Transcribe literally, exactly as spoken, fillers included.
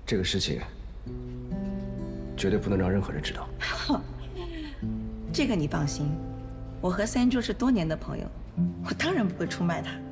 这个事情绝对不能让任何人知道。 这个你放心，我和三柱是多年的朋友，我当然不会出卖他。